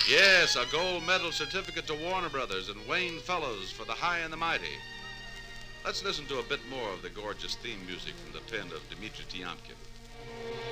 Yes, a gold medal certificate to Warner Brothers and Wayne Fellows for The High and the Mighty. Let's listen to a bit more of the gorgeous theme music from the pen of Dmitri Tiomkin.